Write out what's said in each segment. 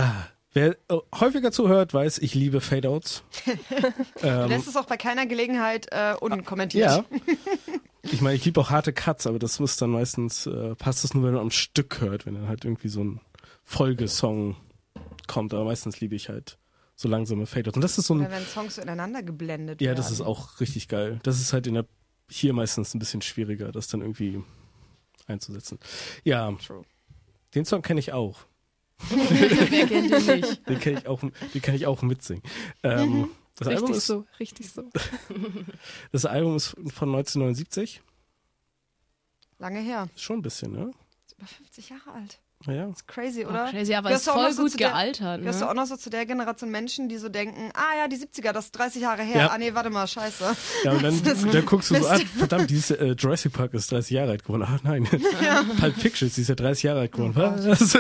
Wer häufiger zuhört, weiß, ich liebe Fade-Outs. Du lässt es auch bei keiner Gelegenheit unkommentiert. Ja. Ich meine, ich liebe auch harte Cuts, aber das muss dann meistens, passt das nur, wenn man am Stück hört, wenn dann halt irgendwie so ein Folgesong kommt. Aber meistens liebe ich halt so langsame Fade-Outs. Und das ist so Oder wenn Songs so ineinander geblendet ja, werden. das ist auch richtig geil. Das ist halt hier meistens ein bisschen schwieriger, das dann irgendwie einzusetzen. Ja, True. den Song kenne ich auch. Wer kennt den nicht? Den kann ich auch mitsingen. Das Album ist, Richtig so. das Album ist von 1979. Lange her. Ist schon ein bisschen, ne? Ist über 50 Jahre alt. Ja. Das ist crazy, oder? Crazy, aber Gehörst ist du auch voll noch so gut zu der- gealtert. Gehörst du Ne? auch noch so zu der Generation Menschen, die so denken, die 70er, das ist 30 Jahre her. Ja. Ah nee, warte mal, scheiße. Ja, und dann guckst du so an, verdammt, Jurassic Park ist 30 Jahre alt geworden. Ach nein. Pulp Fiction, sie ist ja 30 Jahre alt geworden. Was?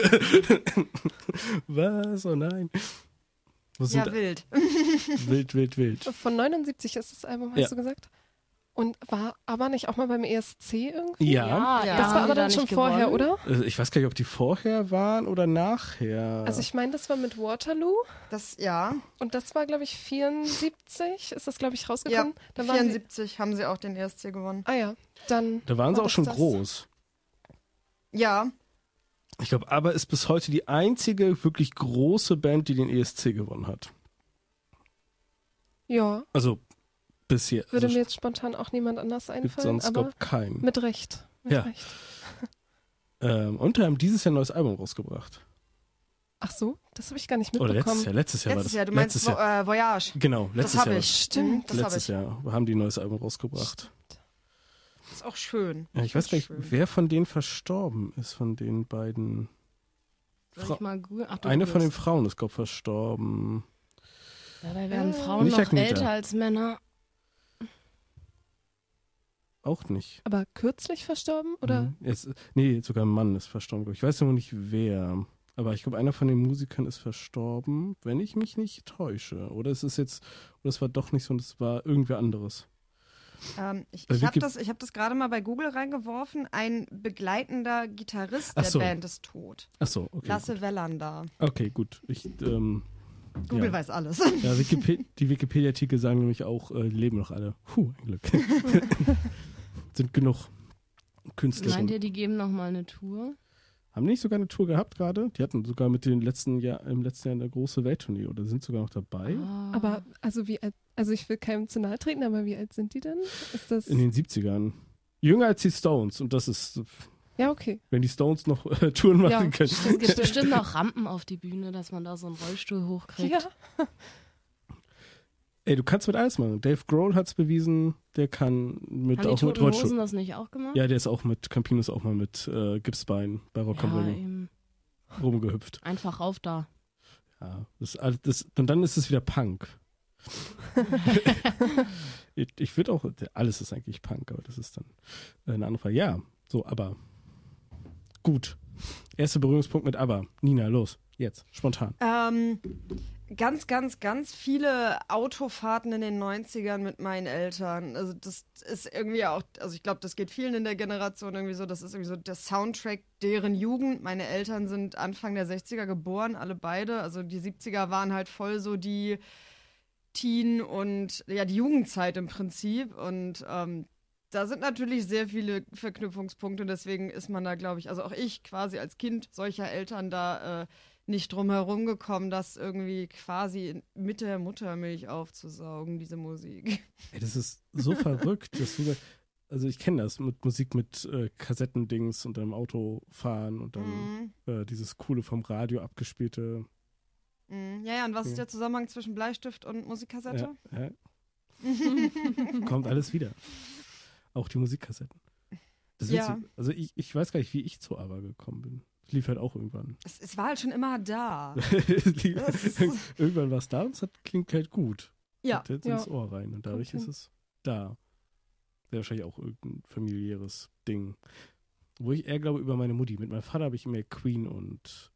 Was? Oh nein. Wo sind Ja, wild. Wild. Von 79 ist das Album, hast du gesagt? Und war aber nicht auch mal beim ESC irgendwie? Ja. Ja. Das war aber da dann schon nicht vorher, gewonnen? oder? Ich weiß gar nicht, ob die vorher waren oder nachher. Also ich meine, das war mit Waterloo Das, ja. und das war, glaube ich, 74. Ist das, glaube ich, Ja, rausgekommen? Dann waren 74 haben sie auch den ESC gewonnen. dann Da waren sie war auch schon das. groß. Ja, Ich glaube, ABBA ist bis heute die einzige wirklich große Band, die den ESC gewonnen hat. Ja, Also bisher. würde also, mir jetzt spontan auch niemand anders gibt einfallen, sonst, aber glaube keinen. mit Recht. Ja. Recht. Und haben dieses Jahr ein neues Album rausgebracht. Ach so, das habe ich gar nicht Oder mitbekommen. letztes Jahr war letztes das. Jahr. Du meinst letztes Jahr. Voyage. Genau, Das letztes habe Jahr. ich. Stimmt. Das habe Letztes ich. Jahr haben die ein neues Album rausgebracht. Das ist auch schön. Ja, ich weiß gar nicht, Schön. wer von denen verstorben ist, von den beiden. Soll ich mal googeln? Ach, du Eine von den googelst. Frauen ist, glaube ich, verstorben. Dabei werden Frauen Nicht noch Agneta. älter als Männer. Auch nicht. Aber kürzlich verstorben? Oder? Nee, sogar ein Mann ist verstorben. Ich weiß noch nicht wer. Aber ich glaube, einer von den Musikern ist verstorben, wenn ich mich nicht täusche. Oder es war doch nicht so und es war irgendwer anderes. Ich Bei habe das gerade mal bei Google reingeworfen. Ein begleitender Gitarrist Ach der so. Band ist tot. Ach so, okay. Lasse Wellander. Okay, gut. Google Ja. weiß alles. Ja, die Wikipedia-Artikel sagen nämlich auch, leben noch alle. Ein Glück. Sind genug Künstler. Meint ihr, die geben noch mal eine Tour? Haben die nicht sogar eine Tour gehabt gerade? Die hatten sogar im letzten Jahr eine große Welttournee oder sind sogar noch dabei. Aber also wie alt, also ich will keinem zu nahe treten, aber wie alt sind die denn? Ist das In den 70ern. Jünger als die Stones. Und das ist, ja okay. wenn die Stones noch Touren machen Ja, können. Es gibt bestimmt noch Rampen auf die Bühne, dass man da so einen Rollstuhl hochkriegt. Ja. Ey, du kannst mit alles machen. Dave Grohl hat es bewiesen, der kann mit Haben die auch mit Toten Rollstuhl. Hosen das nicht auch gemacht? Ja, der ist auch mit Campino ist auch mal mit Gipsbein bei Rock am Ja, Ring eben. rumgehüpft. Einfach rauf da. Ja, und dann ist es wieder Punk. Ich würde auch, alles ist eigentlich Punk, aber das ist dann eine andere Frage. Ja, so, aber gut. Erster Berührungspunkt mit ABBA. Nina, los, jetzt, spontan. Ganz, ganz, ganz viele Autofahrten in den 90ern mit meinen Eltern. Also das ist irgendwie auch, also ich glaube, das geht vielen in der Generation irgendwie so, das ist irgendwie so der Soundtrack deren Jugend. Meine Eltern sind Anfang der 60er geboren, alle beide. Also die 70er waren halt voll so die Teen- und ja, die Jugendzeit im Prinzip. Und da sind natürlich sehr viele Verknüpfungspunkte. Deswegen ist man da, glaube ich, also auch ich quasi als Kind solcher Eltern da nicht drum herum gekommen, das irgendwie quasi mit der Muttermilch aufzusaugen, diese Musik. Ey, das ist so verrückt, dass also ich kenne das mit Musik mit Kassettendings und im Auto fahren und dann dieses coole vom Radio abgespielte. Ja, und was ist der Zusammenhang zwischen Bleistift und Musikkassette? Ja. Kommt alles wieder. Auch die Musikkassetten. Das ist Ja. witzig. Also ich weiß gar nicht, wie ich zu ABBA gekommen bin. Es lief halt auch irgendwann. Es war halt schon immer da. Irgendwann war es da und es klingt halt gut. Ja. Und jetzt Ja. ins Ohr rein und dadurch Okay. ist es da. Wäre wahrscheinlich auch irgendein familiäres Ding. Wo ich eher glaube über meine Mutti. Mit meinem Vater habe ich immer Queen und